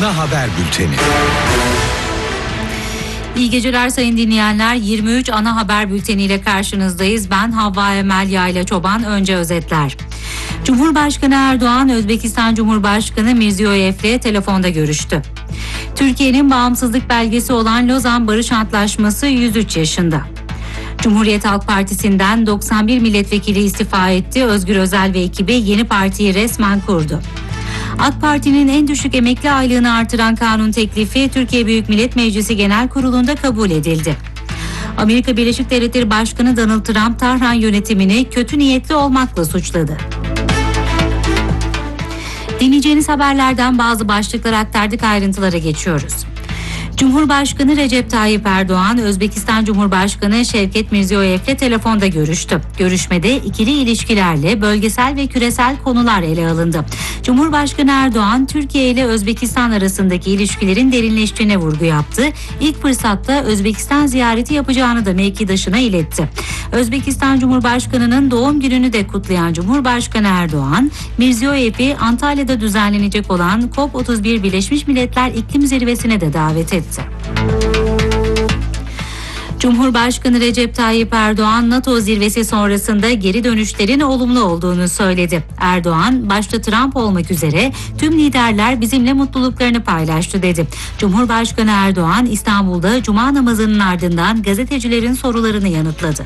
ana haber bülteni. İyi geceler sayın dinleyenler. 23 ana haber bülteniyle karşınızdayız. Ben Havva Emel Yayla Çoban. Önce özetler. Cumhurbaşkanı Erdoğan, Özbekistan Cumhurbaşkanı Mirziyoyev'le telefonda görüştü. Türkiye'nin bağımsızlık belgesi olan Lozan Barış Antlaşması 103 yaşında. Cumhuriyet Halk Partisi'nden 91 milletvekili istifa etti. Özgür Özel ve ekibi yeni partiyi resmen kurdu. AK Parti'nin en düşük emekli aylığını artıran kanun teklifi Türkiye Büyük Millet Meclisi Genel Kurulu'nda kabul edildi. Amerika Birleşik Devletleri Başkanı Donald Trump, Tahran yönetimini kötü niyetli olmakla suçladı. Dinleyeceğiniz haberlerden bazı başlıklar aktardık, ayrıntılara geçiyoruz. Cumhurbaşkanı Recep Tayyip Erdoğan, Özbekistan Cumhurbaşkanı Şevket Mirziyoyev'le telefonda görüştü. Görüşmede ikili ilişkilerle bölgesel ve küresel konular ele alındı. Cumhurbaşkanı Erdoğan, Türkiye ile Özbekistan arasındaki ilişkilerin derinleştiğine vurgu yaptı. İlk fırsatta Özbekistan ziyareti yapacağını da mevkidaşına iletti. Özbekistan Cumhurbaşkanı'nın doğum gününü de kutlayan Cumhurbaşkanı Erdoğan, Mirziyoyev'i Antalya'da düzenlenecek olan COP31 Birleşmiş Milletler İklim Zirvesi'ne de davet etti. Cumhurbaşkanı Recep Tayyip Erdoğan, NATO zirvesi sonrasında geri dönüşlerin olumlu olduğunu söyledi. Erdoğan, başta Trump olmak üzere tüm liderler bizimle mutluluklarını paylaştı dedi. Cumhurbaşkanı Erdoğan, İstanbul'da Cuma namazının ardından gazetecilerin sorularını yanıtladı.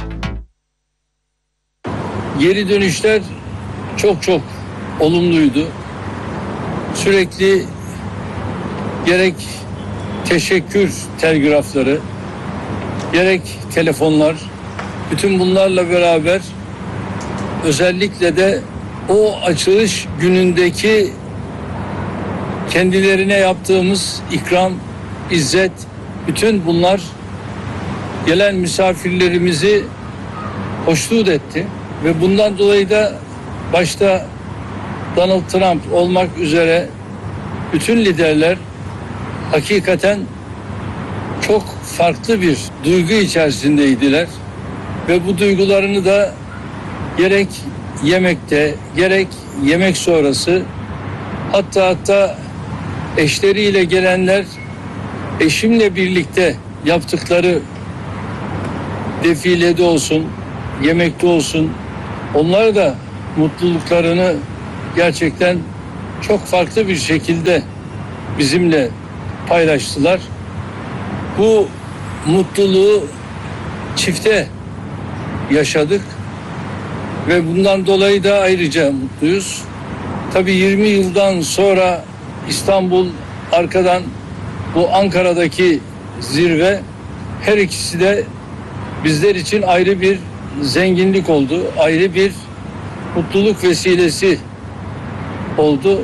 Geri dönüşler çok olumluydu. Sürekli gerek teşekkür telgrafları, gerek telefonlar, bütün bunlarla beraber özellikle de o açılış günündeki kendilerine yaptığımız ikram, izzet, bütün bunlar gelen misafirlerimizi hoşnut etti ve bundan dolayı da başta Donald Trump olmak üzere bütün liderler hakikaten çok farklı bir duygu içerisindeydiler ve bu duygularını da gerek yemekte, gerek yemek sonrası, hatta eşleriyle gelenler eşimle birlikte yaptıkları defilede olsun, yemekte olsun, onlar da mutluluklarını gerçekten çok farklı bir şekilde bizimle paylaştılar. Bu mutluluğu çifte yaşadık ve bundan dolayı da ayrıca mutluyuz. Tabii 20 yıldan sonra İstanbul, arkadan bu Ankara'daki zirve, her ikisi de bizler için ayrı bir zenginlik oldu, ayrı bir mutluluk vesilesi oldu.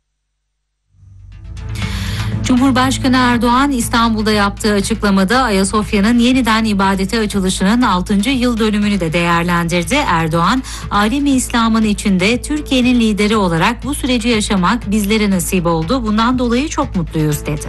Cumhurbaşkanı Erdoğan, İstanbul'da yaptığı açıklamada Ayasofya'nın yeniden ibadete açılışının 6. yıl dönümünü de değerlendirdi. Erdoğan, alemi İslam'ın içinde Türkiye'nin lideri olarak bu süreci yaşamak bizlere nasip oldu. Bundan dolayı çok mutluyuz dedi.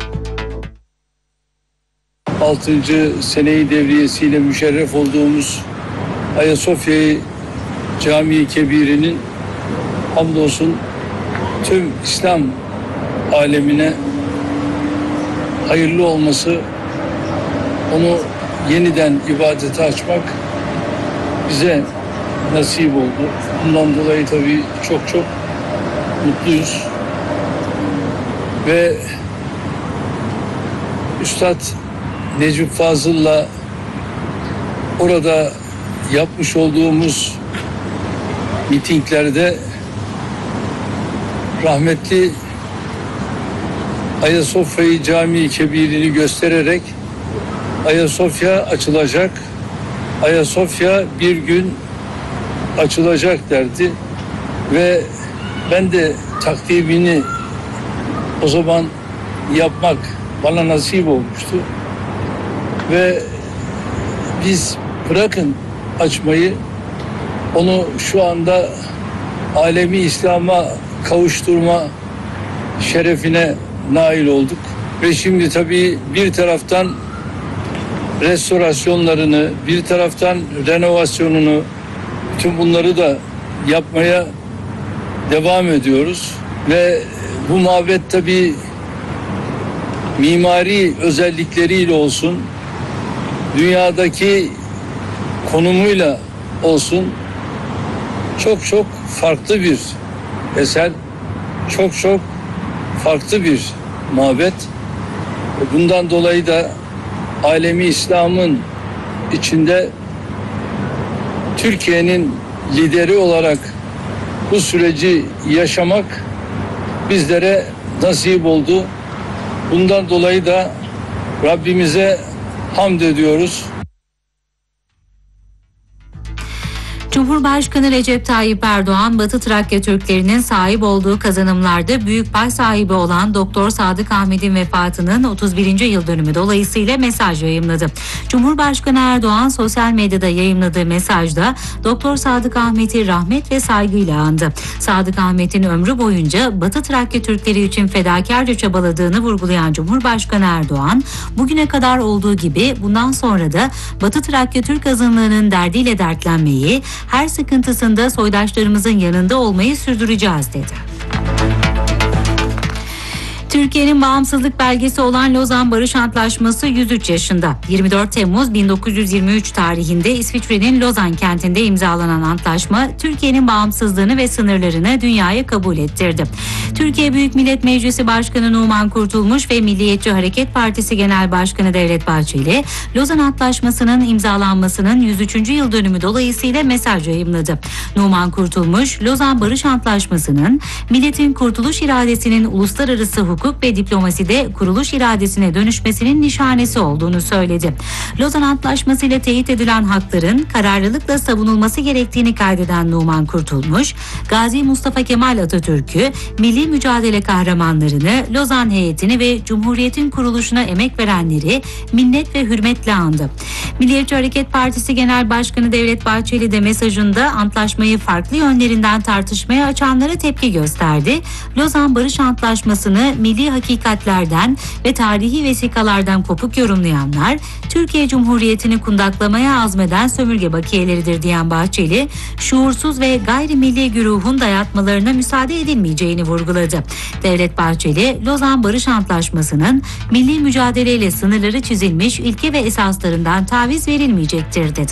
6. seneyi devriyesiyle müşerref olduğumuz Ayasofya Camii Kebiri'nin hamdolsun tüm İslam alemine hayırlı olması, onu yeniden ibadete açmak bize nasip oldu. Bundan dolayı tabii çok mutluyuz. Ve Üstad Necip Fazıl'la orada yapmış olduğumuz mitinglerde rahmetli Ayasofya Camii Kebiri'ni göstererek Ayasofya açılacak, Ayasofya bir gün açılacak derdi ve ben de takdimini o zaman yapmak bana nasip olmuştu ve biz bırakın açmayı, onu şu anda alemi İslam'a kavuşturma şerefine nail olduk ve şimdi tabii bir taraftan restorasyonlarını, bir taraftan renovasyonunu, bütün bunları da yapmaya devam ediyoruz. Ve bu mabet tabii mimari özellikleriyle olsun, dünyadaki konumuyla olsun çok çok farklı bir eser, çok çok farklı bir mabet. Bundan dolayı da alemi İslam'ın içinde Türkiye'nin lideri olarak bu süreci yaşamak bizlere nasip oldu. Bundan dolayı da Rabbimize hamd ediyoruz. Cumhurbaşkanı Recep Tayyip Erdoğan, Batı Trakya Türklerinin sahip olduğu kazanımlarda büyük pay sahibi olan Doktor Sadık Ahmet'in vefatının 31. yıl dönümü dolayısıyla mesaj yayımladı. Cumhurbaşkanı Erdoğan sosyal medyada yayımladığı mesajda Doktor Sadık Ahmet'i rahmet ve saygıyla andı. Sadık Ahmet'in ömrü boyunca Batı Trakya Türkleri için fedakarca çabaladığını vurgulayan Cumhurbaşkanı Erdoğan, bugüne kadar olduğu gibi bundan sonra da Batı Trakya Türk azınlığının derdiyle dertlenmeyi, her sıkıntısında soydaşlarımızın yanında olmayı sürdüreceğiz dedi. Türkiye'nin bağımsızlık belgesi olan Lozan Barış Antlaşması 103 yaşında. 24 Temmuz 1923 tarihinde İsviçre'nin Lozan kentinde imzalanan antlaşma, Türkiye'nin bağımsızlığını ve sınırlarını dünyaya kabul ettirdi. Türkiye Büyük Millet Meclisi Başkanı Numan Kurtulmuş ve Milliyetçi Hareket Partisi Genel Başkanı Devlet Bahçeli, Lozan Antlaşması'nın imzalanmasının 103. yıl dönümü dolayısıyla mesaj yayımladı. Numan Kurtulmuş, Lozan Barış Antlaşması'nın milletin kurtuluş iradesinin uluslararası hukuk ve diplomaside kuruluş iradesine dönüşmesinin nişanesi olduğunu söyledi. Lozan Antlaşması ile teyit edilen hakların kararlılıkla savunulması gerektiğini kaydeden Numan Kurtulmuş, Gazi Mustafa Kemal Atatürk'ü, milli mücadele kahramanlarını, Lozan heyetini ve Cumhuriyet'in kuruluşuna emek verenleri minnet ve hürmetle andı. Milliyetçi Hareket Partisi Genel Başkanı Devlet Bahçeli de mesajında antlaşmayı farklı yönlerinden tartışmaya açanlara tepki gösterdi. Lozan Barış Antlaşması'nı milli hakikatlerden ve tarihi vesikalardan kopuk yorumlayanlar, Türkiye Cumhuriyeti'ni kundaklamaya azmeden sömürge bakiyeleridir diyen Bahçeli, şuursuz ve gayrimilli güruhun dayatmalarına müsaade edilmeyeceğini vurguladı. Devlet Bahçeli, Lozan Barış Antlaşması'nın milli mücadeleyle sınırları çizilmiş ilke ve esaslarından taviz verilmeyecektir dedi.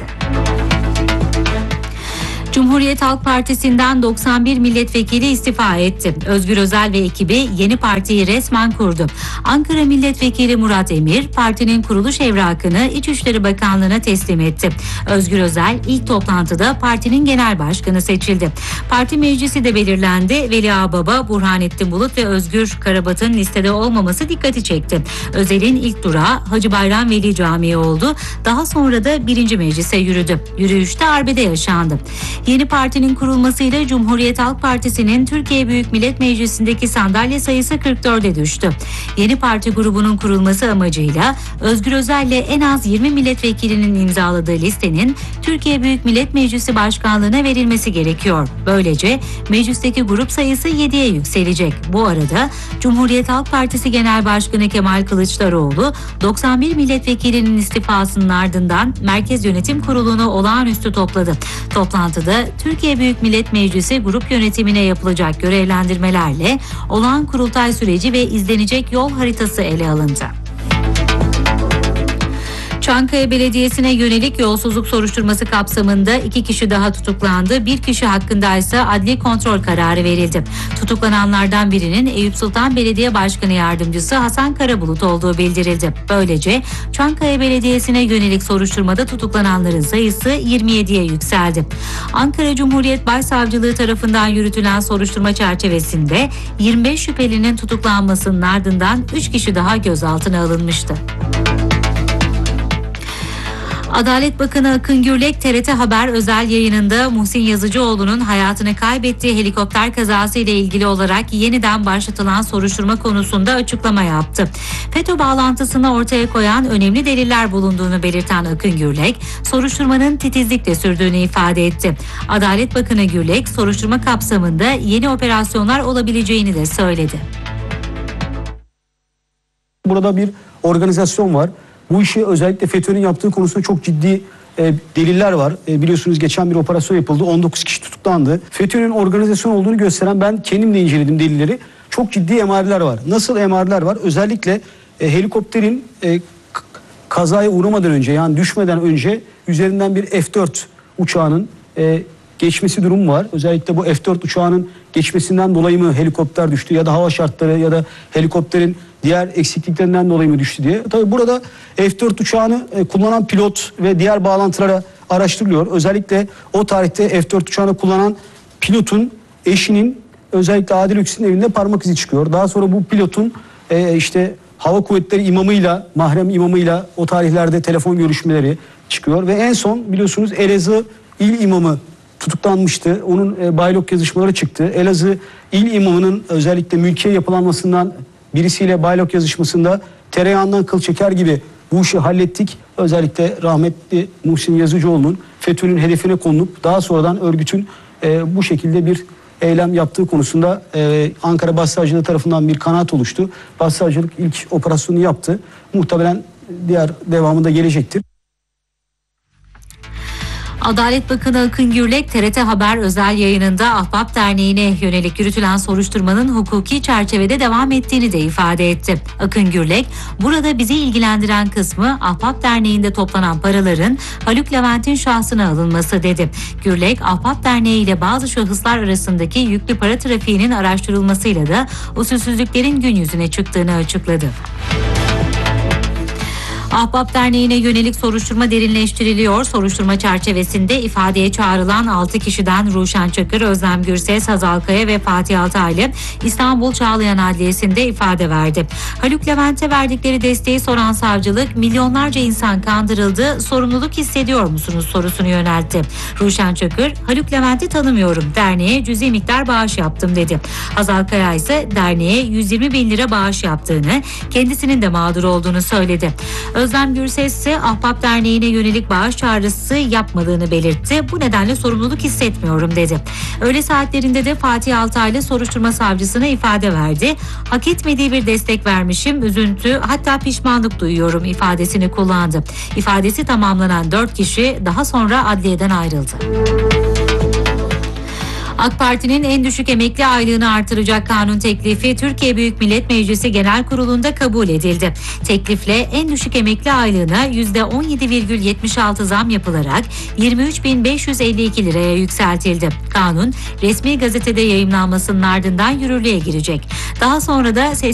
Cumhuriyet Halk Partisi'nden 91 milletvekili istifa etti. Özgür Özel ve ekibi yeni partiyi resmen kurdu. Ankara Milletvekili Murat Emir, partinin kuruluş evrakını İçişleri Bakanlığı'na teslim etti. Özgür Özel ilk toplantıda partinin genel başkanı seçildi. Parti meclisi de belirlendi. Veli Ağbaba, Burhanettin Bulut ve Özgür Karabat'ın listede olmaması dikkati çekti. Özel'in ilk durağı Hacı Bayram Veli Camii oldu. Daha sonra da 1. Meclise yürüdü. Yürüyüşte arbede yaşandı. Yeni partinin kurulmasıyla Cumhuriyet Halk Partisi'nin Türkiye Büyük Millet Meclisi'ndeki sandalye sayısı 44'e düştü. Yeni parti grubunun kurulması amacıyla Özgür Özel'le en az 20 milletvekilinin imzaladığı listenin Türkiye Büyük Millet Meclisi Başkanlığı'na verilmesi gerekiyor. Böylece meclisteki grup sayısı 7'ye yükselecek. Bu arada Cumhuriyet Halk Partisi Genel Başkanı Kemal Kılıçdaroğlu 91 milletvekilinin istifasının ardından Merkez Yönetim Kurulu'nu olağanüstü topladı. Toplantıda Türkiye Büyük Millet Meclisi grup yönetimine yapılacak görevlendirmelerle olağan kurultay süreci ve izlenecek yol haritası ele alındı. Çankaya Belediyesi'ne yönelik yolsuzluk soruşturması kapsamında 2 kişi daha tutuklandı. 1 kişi hakkında ise adli kontrol kararı verildi. Tutuklananlardan birinin Eyüp Sultan Belediye Başkanı Yardımcısı Hasan Karabulut olduğu bildirildi. Böylece Çankaya Belediyesi'ne yönelik soruşturmada tutuklananların sayısı 27'ye yükseldi. Ankara Cumhuriyet Başsavcılığı tarafından yürütülen soruşturma çerçevesinde 25 şüphelinin tutuklanmasının ardından 3 kişi daha gözaltına alınmıştı. Adalet Bakanı Akın Gürlek, TRT Haber özel yayınında Muhsin Yazıcıoğlu'nun hayatını kaybettiği helikopter kazası ile ilgili olarak yeniden başlatılan soruşturma konusunda açıklama yaptı. FETÖ bağlantısını ortaya koyan önemli deliller bulunduğunu belirten Akın Gürlek, soruşturmanın titizlikle sürdüğünü ifade etti. Adalet Bakanı Gürlek, soruşturma kapsamında yeni operasyonlar olabileceğini de söyledi. Burada bir organizasyon var. Bu işi özellikle FETÖ'nün yaptığı konusunda çok ciddi deliller var. Biliyorsunuz geçen bir operasyon yapıldı. 19 kişi tutuklandı. FETÖ'nün organizasyon olduğunu gösteren, ben kendim de inceledim delilleri. Çok ciddi emareler var. Nasıl emareler var? Özellikle helikopterin kazaya uğramadan önce, yani düşmeden önce üzerinden bir F-4 uçağının geçmesi durumu var. Özellikle bu F-4 uçağının geçmesinden dolayı mı helikopter düştü ya da hava şartları ya da helikopterin diğer eksikliklerinden dolayı mı düştü diye. Tabii burada F-4 uçağını kullanan pilot ve diğer bağlantılara araştırılıyor. Özellikle o tarihte F-4 uçağını kullanan pilotun eşinin, özellikle Adil Öksüz'ün evinde parmak izi çıkıyor. Daha sonra bu pilotun işte hava kuvvetleri imamıyla, mahrem imamıyla o tarihlerde telefon görüşmeleri çıkıyor ve en son biliyorsunuz Elazığ İl İmamı tutuklanmıştı. Onun baylok yazışmaları çıktı. Elazığ İl İmamı'nın özellikle mülkiye yapılanmasından birisiyle baylok yazışmasında tereyağından kıl çeker gibi bu işi hallettik. Özellikle rahmetli Muhsin Yazıcıoğlu'nun FETÖ'nün hedefine konulup daha sonradan örgütün bu şekilde bir eylem yaptığı konusunda Ankara Başsavcılığı tarafından bir kanaat oluştu. Başsavcılık ilk operasyonu yaptı. Muhtemelen diğer devamında gelecektir. Adalet Bakanı Akın Gürlek, TRT Haber özel yayınında Ahbap Derneği'ne yönelik yürütülen soruşturmanın hukuki çerçevede devam ettiğini de ifade etti. Akın Gürlek, burada bizi ilgilendiren kısmı Ahbap Derneği'nde toplanan paraların Haluk Levent'in şahsına alınması dedi. Gürlek, Ahbap Derneği ile bazı şahıslar arasındaki yüklü para trafiğinin araştırılmasıyla da usulsüzlüklerin gün yüzüne çıktığını açıkladı. Ahbap Derneği'ne yönelik soruşturma derinleştiriliyor. Soruşturma çerçevesinde ifadeye çağrılan 6 kişiden Ruşen Çakır, Özlem Gürses, Hazal Kaya ve Fatih Altaylı İstanbul Çağlayan Adliyesi'nde ifade verdi. Haluk Levent'e verdikleri desteği soran savcılık, milyonlarca insan kandırıldı, sorumluluk hissediyor musunuz sorusunu yöneltti. Ruşen Çakır, Haluk Levent'i tanımıyorum, derneğe cüzi miktar bağış yaptım dedi. Hazal Kaya ise derneğe 120 bin lira bağış yaptığını, kendisinin de mağdur olduğunu söyledi. Özlem Gürses ise Ahbap Derneği'ne yönelik bağış çağrısı yapmadığını belirtti. Bu nedenle sorumluluk hissetmiyorum dedi. Öğle saatlerinde de Fatih Altaylı soruşturma savcısına ifade verdi. Hak etmediği bir destek vermişim, üzüntü hatta pişmanlık duyuyorum ifadesini kullandı. İfadesi tamamlanan 4 kişi daha sonra adliyeden ayrıldı. AK Parti'nin en düşük emekli aylığını artıracak kanun teklifi Türkiye Büyük Millet Meclisi Genel Kurulu'nda kabul edildi. Teklifle en düşük emekli aylığına %17,76 zam yapılarak 23.552 liraya yükseltildi. Kanun resmi gazetede yayımlanmasının ardından yürürlüğe girecek. Daha sonra da